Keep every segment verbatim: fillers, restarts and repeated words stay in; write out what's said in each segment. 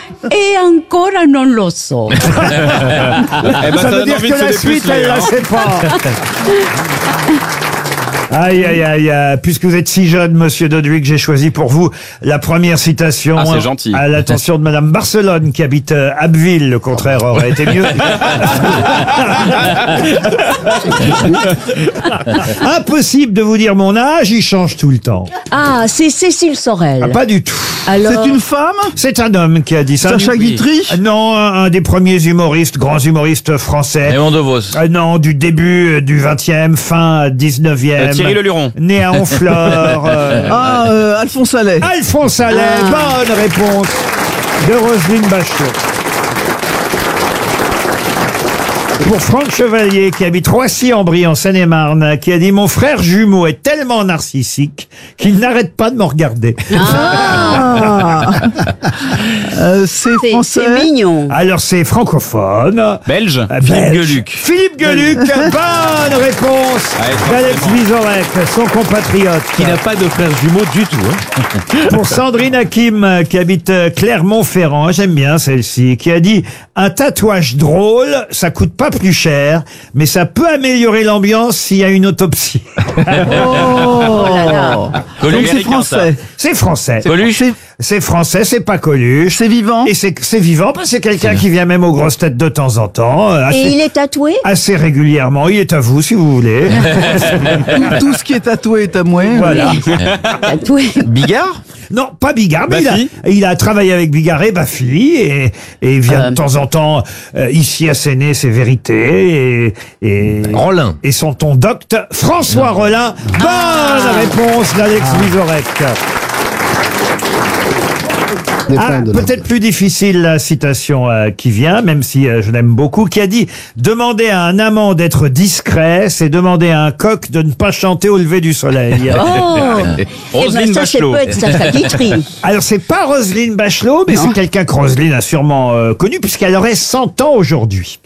e ancora non lo so. Eh ben, Ça veut dire que la suite, elle la sait pas. Aïe, aïe, aïe, aïe. Puisque vous êtes si jeune, monsieur Dodwick, j'ai choisi pour vous la première citation. Ah, c'est gentil. À l'attention de madame Barcelone, qui habite euh, Abbeville. Le contraire aurait été mieux. Impossible de vous dire mon âge, il change tout le temps. Ah, c'est Cécile Sorel. Ah, pas du tout. Alors, C'est une femme? C'est un homme qui a dit ça. Sacha Guitry? Non, un, un des premiers humoristes, grands humoristes français. Raymond DeVos. Euh, non, du début euh, du vingtième, fin dix-neuvième. Euh, Thierry Leluron. Né à Honfleur. euh, Ah, euh, Alphonse Allais. Alphonse Allais, bonne réponse de Roselyne Bachelot. Pour Franck Chevalier, qui habite Roissy-en-Brie, en Seine-et-Marne, qui a dit « Mon frère jumeau est tellement narcissique qu'il n'arrête pas de me regarder. Ah. Euh, c'est c'est français. c'est mignon. » Alors, c'est francophone. Belge. Euh, Philippe belge. Gueluc. Philippe Gueluc, bonne réponse Ouais, d'Alex forcément. Vizorek, son compatriote. Qui n'a pas de frère jumeau du tout. Hein. Pour Sandrine Hakim, qui habite Clermont-Ferrand, j'aime bien celle-ci, qui a dit « Un tatouage drôle, ça coûte pas plus cher, mais ça peut améliorer l'ambiance s'il y a une autopsie. Oh, là là. Donc c'est Américain, ça. français. » C'est français. Coluche. C'est français, c'est pas Coluche. C'est vivant. Et c'est c'est vivant, parce que c'est quelqu'un qui vient même aux grosses têtes de temps en temps, euh, Et il assez, est tatoué? assez régulièrement. Il est à vous, si vous voulez. Tout ce qui est tatoué est à moi. Voilà. Tatoué. Bigard. Non, pas Bigard, mais il a, Baffy il a travaillé avec Bigard et Baffy, et, et il vient de temps en temps euh, ici à Séné, ses vérités, et, et, Rollin. et son ton docte, François Rollin. Bonne réponse d'Alex Vizorek. Ah, peut-être plus difficile la citation euh, qui vient, même si euh, je l'aime beaucoup, qui a dit « Demander à un amant d'être discret, c'est demander à un coq de ne pas chanter au lever du soleil. » Oh. Roselyne Eh ben, ça, c'est Bachelot. peut-être Sacha Guitry. Alors, c'est pas Roselyne Bachelot, mais c'est quelqu'un que Roselyne a sûrement euh, connu, puisqu'elle aurait cent ans aujourd'hui.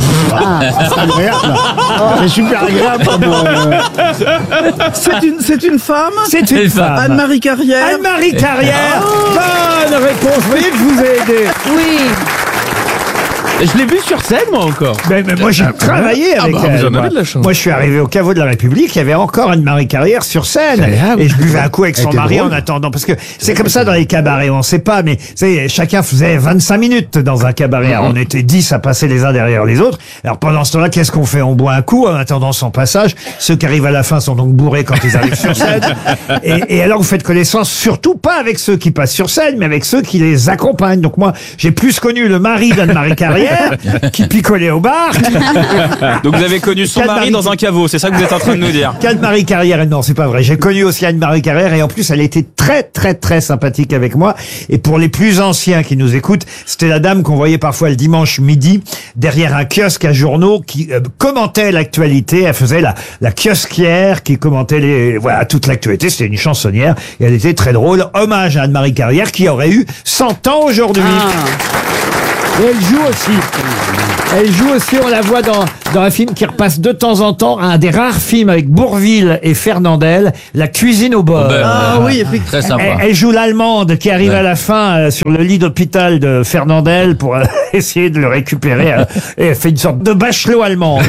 C'est super agréable. comme, euh, C'est une, c'est une femme. C'est une femme. Anne-Marie Carrière. Anne-Marie Carrière. Bonne réponse. Vous voyez que je vous ai aidé. Oui. Je l'ai vu sur scène, moi, encore. Mais, mais moi, j'ai travaillé avec bah, elle. vous en moi. avez de la chance. Moi, je suis arrivé au caveau de la République, il y avait encore Anne-Marie Carrière sur scène. agréable. Et je buvais un coup avec Elle son était mari drôle. en attendant. Parce que c'est comme ça dans les cabarets, on sait pas, mais vous savez, chacun faisait vingt-cinq minutes dans un cabaret. Alors, on était dix à passer les uns derrière les autres. Alors, pendant ce temps-là, qu'est-ce qu'on fait? On boit un coup en attendant son passage. Ceux qui arrivent à la fin sont donc bourrés quand ils arrivent sur scène. Et, et alors, vous faites connaissance surtout pas avec ceux qui passent sur scène, mais avec ceux qui les accompagnent. Donc moi, j'ai plus connu le mari d'Anne-Marie Carrière, qui picolait au bar. Donc vous avez connu son Quelle mari Marie- dans un caveau, c'est ça que vous êtes en train de nous dire. Anne-Marie Carrière, non, c'est pas vrai. J'ai connu aussi Anne-Marie Carrière, et en plus, elle était très, très, très sympathique avec moi. Et pour les plus anciens qui nous écoutent, c'était la dame qu'on voyait parfois le dimanche midi derrière un kiosque à journaux qui euh, commentait l'actualité. Elle faisait la, la kiosquière qui commentait les, voilà, toute l'actualité. C'était une chansonnière et elle était très drôle. Hommage à Anne-Marie Carrière qui aurait eu cent ans aujourd'hui. Et elle joue aussi. Elle joue aussi, on la voit dans, dans un film qui repasse de temps en temps, un des rares films avec Bourvil et Fernandel, La cuisine au bord. Ah oui, effectivement. Très sympa. Elle, elle joue l'allemande qui arrive à la fin euh, sur le lit d'hôpital de Fernandel pour euh, essayer de le récupérer. euh, et elle fait une sorte de Bachelot allemande.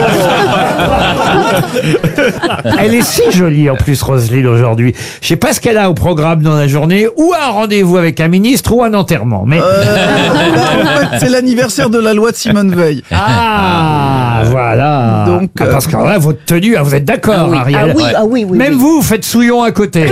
Elle est si jolie en plus, Roselyne, aujourd'hui. Je sais pas ce qu'elle a au programme dans la journée, ou un rendez-vous avec un ministre ou un enterrement. Mais Euh, là, en fait, c'est l'anniversaire de la loi de Simone Veil. ah, voilà. Donc, Ah, parce que là, votre tenue, ah, vous êtes d'accord, Ah oui, Ariel? ah oui, ah oui, oui, Même oui. vous, vous faites souillon à côté.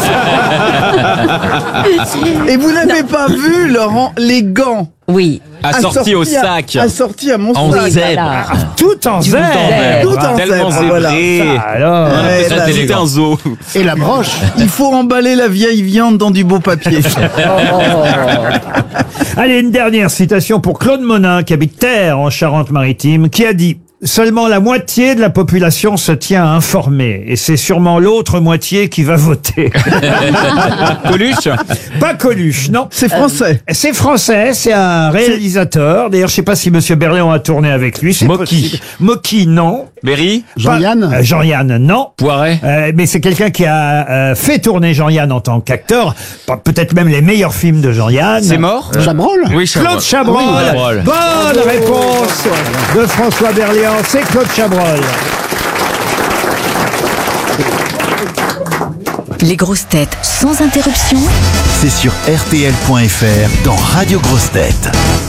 Et vous n'avez pas vu, Laurent, les gants Oui. Assorti au assortis à- sac. Assortis à mon En sac. zèbre. Voilà. Tout en zèbre. zèbre. Tout en Tellement zèbre, voilà. zébré. Ça, alors. Ouais, très là, élégant. C'était un zoo. Et la broche. il faut emballer la vieille viande dans du beau papier. Allez, une dernière citation pour Claude Monin, qui habite Terre, en Charente-Maritime, qui a dit Seulement la moitié de la population se tient informée. Et c'est sûrement l'autre moitié qui va voter. Coluche. Pas Coluche, non. C'est français. C'est français, c'est un réalisateur. D'ailleurs, je sais pas si Monsieur Berléand a tourné avec lui. C'est Mocky. possible. Mocky, non. Berry. Jean-Yann Pas- euh, Jean-Yann, non. Poiret. Euh, mais c'est quelqu'un qui a euh, fait tourner Jean-Yann en tant qu'acteur. Pe- Peut-être même les meilleurs films de Jean-Yann. C'est mort. Chabrol Oui, Claude Chabrol. Oui, Chabrol. Bonne réponse de François Berléand. C'est Claude Chabrol. Les grosses têtes sans interruption. C'est sur R T L point F R dans Radio Grosses Têtes.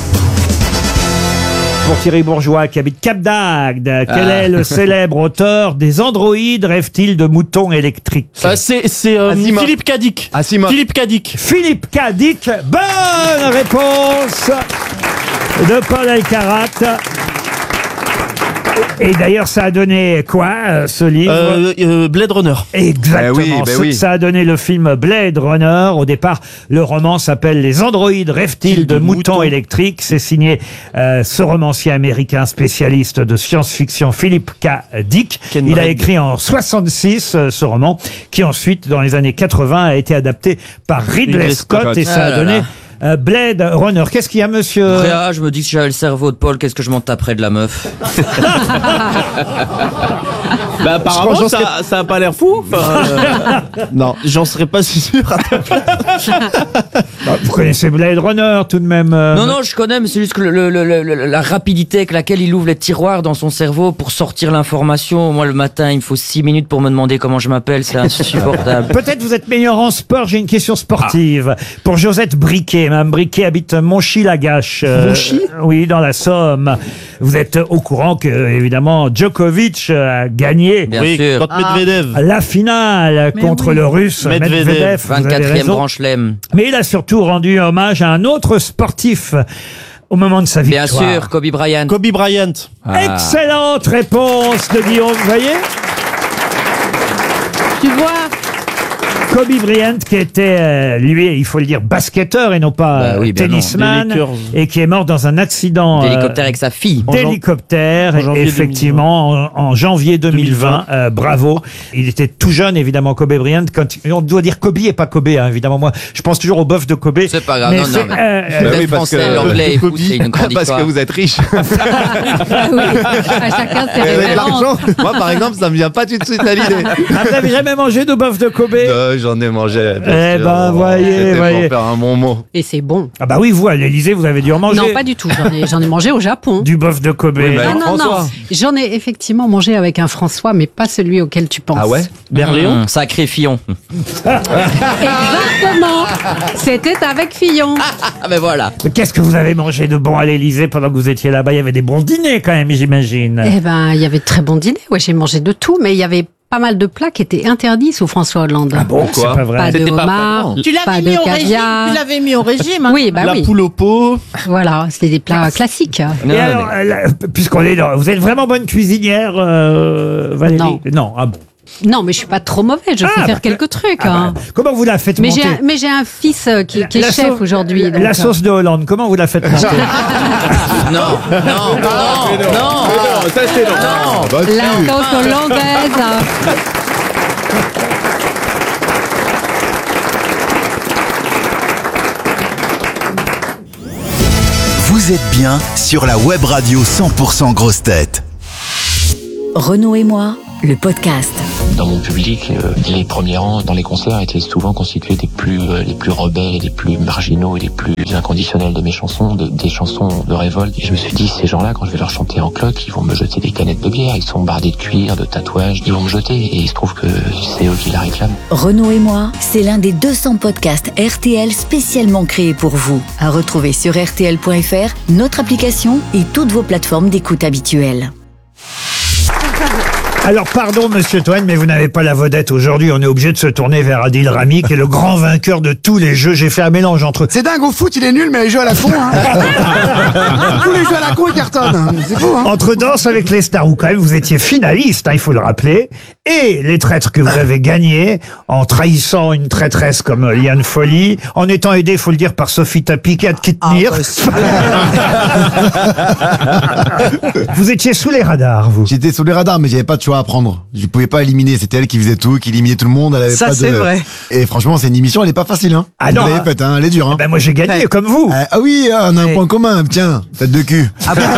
Pour Thierry Bourgeois qui habite Cap d'Agde, quel Ah. est le célèbre auteur des androïdes rêve-t-il de moutons électriques? Euh, c'est c'est euh, Asimov. Philippe Cadic. Asimov. Philippe Cadic. Philippe Cadic. Bonne réponse de Paul Elkarat. Et d'ailleurs, ça a donné quoi, euh, ce livre? Euh, euh, Blade Runner. Exactement. Eh oui, ben Ce- oui. Ça a donné le film Blade Runner. Au départ, le roman s'appelle Les androïdes rêvent-ils de moutons électriques. C'est signé euh, ce romancier américain spécialiste de science-fiction Philippe K. Dick. Ken Il a Brad. écrit en soixante-six euh, ce roman qui ensuite, dans les années quatre-vingts, a été adapté par Ridley, Ridley Scott, Scott. et ça Ah a là donné là. euh, Blade Runner. Qu'est-ce qu'il y a, monsieur? Réa, je me dis que si j'avais le cerveau de Paul, qu'est-ce que je m'en taperais de la meuf? Bah apparemment j'en ça, ça a pas l'air fou. Enfin, euh, Non. j'en serais pas si sûr. Bah, vous connaissez Blade Runner tout de même? euh, Non, non, je connais, mais c'est juste que le, le- le- le- la rapidité avec laquelle il ouvre les tiroirs dans son cerveau pour sortir l'information. Moi, le matin, il me faut six minutes pour me demander comment je m'appelle, c'est insupportable. Peut-être vous êtes meilleur en sport. J'ai une question sportive pour Josette Briquet. Mme Briquet habite Monchy-Lagache. Euh, Monchy Oui, dans la Somme. Vous êtes au courant que, évidemment, Djokovic a gagné Bien oui, sûr. contre Medvedev. la finale contre le Russe Medvedev. Medvedev. Vous avez vingt-quatrième raison. Grand Chelem. Mais il a surtout rendu hommage à un autre sportif au moment de sa Bien victoire. sûr, Kobe Bryant. Kobe Bryant. Excellente réponse de Guillaume. Vous voyez? Tu vois, Kobe Bryant, qui était, euh, lui, il faut le dire, basketteur et non pas Bah oui, euh, bien non. tennisman, Des Lakers. et qui est mort dans un accident euh, D'hélicoptère avec sa fille. En jan- d'hélicoptère, en janvier effectivement, en, en janvier deux mille vingt. Euh, bravo. Il était tout jeune, évidemment, Kobe Bryant. Quand il- on doit dire Kobe et pas Kobe, hein, évidemment. Moi, je pense toujours au bœuf de Kobe. C'est pas grave, Mais non, non, c'est, mais- euh, Vous euh, êtes français, l'anglais, et vous, c'est une grande parce que histoire. vous êtes riche. à chacun ses Vous avez de références. l'argent. Moi, par exemple, ça me vient pas tout de suite à l'idée. ah, vous avez jamais mangé de bœuf de Kobe? Euh, J'en ai mangé. bien Eh sûr. ben, voyez, C'était voyez. pour faire un bon mot. Et c'est bon. Ah bah oui, vous, à l'Élysée, vous avez dû en manger. Non, pas du tout. J'en ai, j'en ai mangé au Japon. Du bœuf de Kobe. Oui, bah, Ah non, François. non. J'en ai effectivement mangé avec un François, mais pas celui auquel tu penses. Ah ouais Berléon. Mmh, sacré Fillon. Exactement. C'était avec Fillon. Ah ben voilà. Mais qu'est-ce que vous avez mangé de bon à l'Élysée pendant que vous étiez là-bas? Il y avait des bons dîners quand même, j'imagine. Eh ben, il y avait de très bons dîners. Ouais, j'ai mangé de tout, mais il y avait pas mal de plats qui étaient interdits sous François Hollande. Ah bon, c'est Pourquoi pas vrai. Pas de C'était pas homard, vraiment. Tu pas l'avais de mis au régime. caviar. Tu l'avais mis au régime. hein. Oui, bah La oui. poule au pot. Voilà, c'était des plats classiques. Non, Et alors, mais- euh, là, puisqu'on est dans, vous êtes vraiment bonne cuisinière, euh, Valérie? Non. Ah bon. Non, mais je suis pas trop mauvaise. Je sais Ah, faire bah, quelques trucs. Ah hein. bah, comment vous la faites Mais monter? j'ai un, mais j'ai un fils euh, qui, qui est La chef sauce- aujourd'hui. La, donc, la euh, sauce de Hollande, comment vous la faites monter? Non, non, non, non, ça c'est long. non. Bah, La sauce hollandaise. Vous êtes bien sur la web radio cent pour cent Grosses Têtes. Renaud et moi, le podcast. Dans mon public, euh, les premiers rangs dans les concerts étaient souvent constitués des plus euh, les plus rebelles, les plus marginaux et les plus inconditionnels de mes chansons, de- des chansons de révolte. Et je me suis dit, ces gens-là, quand je vais leur chanter en cloque, ils vont me jeter des canettes de bière, ils sont bardés de cuir, de tatouages, ils vont me jeter. Et il se trouve que c'est eux qui la réclament. Renaud et moi, c'est l'un des deux cents podcasts R T L spécialement créés pour vous. À retrouver sur R T L point F R, notre application et toutes vos plateformes d'écoute habituelles. Alors, pardon, monsieur Toen, mais vous n'avez pas la vedette aujourd'hui. On est obligé de se tourner vers Adil Rami, qui est le grand vainqueur de tous les jeux. J'ai fait un mélange entre... C'est dingue, au foot, il est nul, mais les jeux à la con, hein. Tous les jeux à la con, ils cartonnent. C'est fou, hein. Entre Danse avec les stars, où quand même vous étiez finaliste, hein, il faut le rappeler, et Les Traîtres que vous avez gagnés, en trahissant une traîtresse comme Liane Folly, en étant aidé, il faut le dire, par Sophie Tapie, qui a de qui tenir. Vous étiez sous les radars, vous. J'étais sous les radars, mais j'avais pas de choix à prendre. Je pouvais pas éliminer. C'était elle qui faisait tout, qui éliminait tout le monde. Elle avait Ça, pas de... c'est vrai. Et franchement, c'est une émission, elle est pas facile, hein. Ah vous non, l'avez hein. faite, hein. Elle est dure, hein. Ben moi j'ai gagné, Ouais. comme vous. Ah, ah oui, on a un Ouais. point commun. Tiens, tête de cul. Ah bon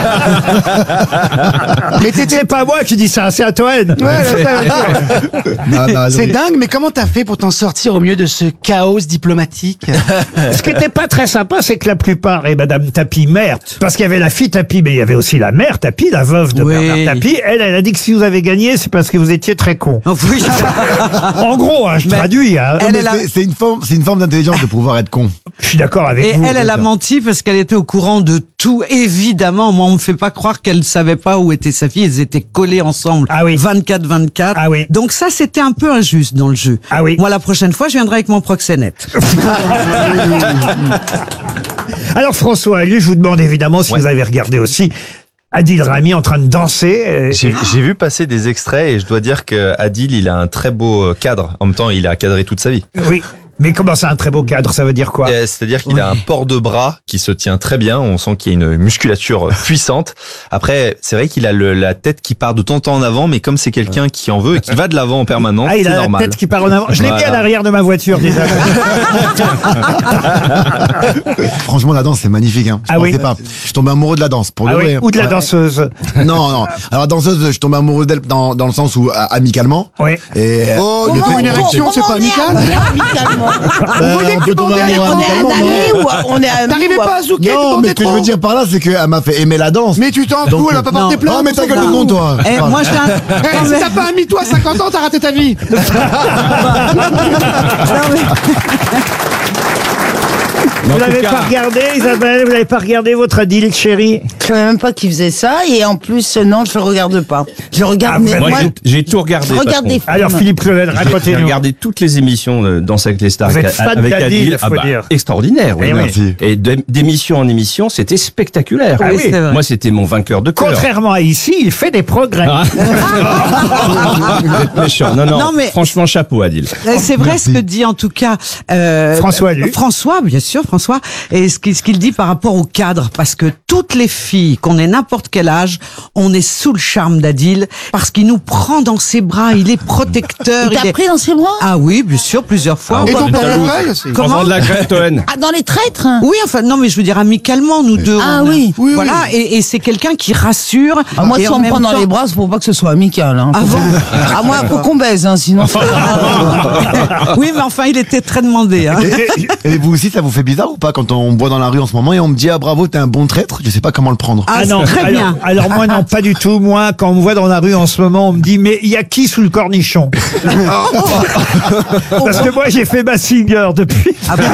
Mais c'est pas moi qui dis ça, c'est à Toen. Ouais, c'est ça. Ah, bah, C'est oui. dingue, mais comment t'as fait pour t'en sortir au milieu de ce chaos diplomatique? Ce qui était pas très sympa, c'est que la plupart, et Madame Tapie, mère, parce qu'il y avait la fille Tapie, mais il y avait aussi la mère Tapie, la veuve de Oui. Bernard Tapie. Elle, elle a dit que si vous avez gagné, c'est parce que vous étiez très con. Oui. En gros, hein, je Mais traduis. Hein. elle, Mais elle a- c'est- C'est une forme, c'est une forme d'intelligence de pouvoir être con. Je suis d'accord avec Et vous. elle, elle a menti parce qu'elle était au courant de tout. Évidemment, moi, on me fait pas croire qu'elle savait pas où était sa fille. Ils étaient collés ensemble. Ah oui. vingt-quatre vingt-quatre. Ah oui. Donc ça, c'était un peu injuste dans le jeu. Ah oui. Moi, la prochaine fois, je viendrai avec mon proxénète. Alors François, lui, je vous demande évidemment si Ouais. vous avez regardé aussi Adil Rami en train de danser. euh, J'ai j'ai vu passer des extraits et je dois dire que Adil, il a un très beau cadre. En même temps, il a cadré toute sa vie. Oui. Mais comment ça, un très beau cadre, ça veut dire quoi? Euh, C'est-à-dire qu'il a un port de bras qui se tient très bien. On sent qu'il y a une musculature puissante. Après, c'est vrai qu'il a le, la tête qui part de temps en temps en avant, mais comme c'est quelqu'un qui en veut et qui va de l'avant en permanence, Ah, il c'est a la normal. tête qui part en avant. Je l'ai mis à Voilà. l'arrière de ma voiture déjà. Franchement, la danse, c'est magnifique, hein. Je Ah oui. pensais pas. Je suis tombé amoureux de la danse, pour Ah le oui, vrai. ou de la Ouais. danseuse. Non, non. Alors, la danseuse, je suis tombé amoureux d'elle dans, dans le sens où, euh, amicalement. Oui. Et, Oh, le il y a fait- une érection, c'est pas amical? Euh, on peut tomber amoureux amicalement, non. on est T'arrivais pas à zouker, tu Non, mais tombais ce que je trop. veux dire par là, c'est qu'elle m'a fait aimer la danse. Mais tu t'en fous, elle va pas porter non. plainte. Oh, mais ta gueule de con, toi. Eh, moi, j'ai un... Eh, si t'as pas un mytho à cinquante ans, t'as raté ta vie. Vous l'avez pas regardé, Isabelle? Vous l'avez pas regardé, votre Adil, chérie? Je savais même pas qu'il faisait ça et en plus euh, non, je le regarde pas. Je regarde Ah, mais Moi, moi, j'ai- j'ai tout regardé. je regarde patron. des films. Alors, Philippe Claudel, J'ai- J'ai racontez-nous. regardé toutes les émissions de Danse avec les stars Vous êtes avec, fan avec d'Adil, Adil. faut dire. Extraordinaire, oui. Eh oui. Merci. Et de- d'émission en émission, c'était spectaculaire. Ah oui, c'est vrai. Moi, c'était mon vainqueur de cœur. Contrairement à ici, il fait des progrès. Ah. Vous êtes méchant. Non, non, Non, mais- franchement, chapeau, Adil. Euh, C'est vrai ce que dit en tout cas euh, François, lui. François, bien sûr, François. Et ce qu'il ce qu'il dit par rapport au cadre, parce que toutes les filles, qu'on ait n'importe quel âge, on est sous le charme d'Adil, parce qu'il nous prend dans ses bras, il est protecteur. Il t'a est- pris dans ses bras? Ah oui, bien sûr, plusieurs fois. Et Enfin, ton portefeuille aussi. Comment Enfant de la crête, Toen. Ah, dans les traîtres? Oui, enfin, non, mais je veux dire amicalement, nous deux. Ah on a- oui. Oui, Voilà, et, et c'est quelqu'un qui rassure. Ah, moi, et si en on me même prend dans temps- les bras, c'est pour pas que ce soit amical. Hein. Ah Faut- bon Ah, moi, faut qu'on baise, hein, sinon. Oui, mais enfin, il était très demandé. Hein. Et, et vous aussi, ça vous fait bizarre ou pas quand on me voit dans la rue en ce moment et on me dit, ah bravo, t'es un bon traître, je sais pas comment le prendre. Ah, non, très alors, bien. alors moi non, pas du tout. Moi, quand on me voit dans la rue en ce moment, on me dit mais il y a qui sous le cornichon? Parce que moi j'ai fait ma singer depuis. Ah ben,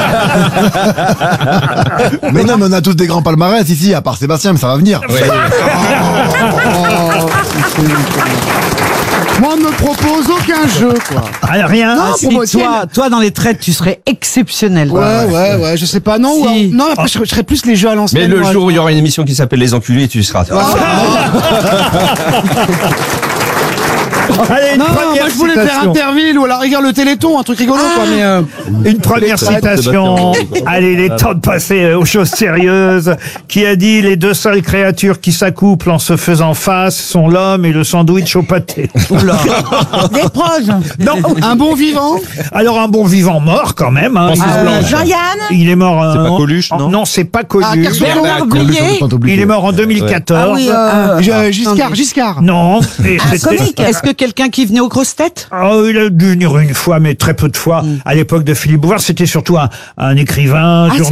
Mais non, mais on a tous des grands palmarès ici, à part Sébastien, mais ça va venir. Moi, on ne me propose aucun jeu, quoi. Ah, rien. Non, si, pour moi, toi, toi, dans les traites, tu serais exceptionnel. Ouais, ouais, ouais, je sais pas, non, Si. ouais, non, après, je, je serais plus les jeux à l'ancienne. Mais le moi, jour où il y je- aura une émission qui s'appelle Les Enculés, tu seras. Allez, une Non, première moi, je voulais faire citation. Interville ou à la rigueur le Téléthon, un truc rigolo, quoi, mais. euh, Une première citation. Allez, il est temps de passer euh, aux choses sérieuses. Qui a dit les deux seules créatures qui s'accouplent en se faisant face sont l'homme et le sandwich au pâté. Des proches. Non. Un bon vivant. Alors un bon vivant mort quand même. Hein. Francis Il- Blanche. Jean-Yann. Il est mort. C'est euh, pas en- Coluche, en- non Non, c'est pas Ah, Coluche. Kerstin Bernard Coluche, Blier. on peut oublier. Il est mort en deux mille quatorze. Ah oui, euh, Je- Giscard, Giscard. Non. Et un c'était- comique. Est-ce que quelqu'un qui venait aux grosses têtes Oh, il a dû venir une fois, mais très peu de fois. À l'époque de Philippe Bouvard, c'était surtout un, un écrivain, Ah, journaliste.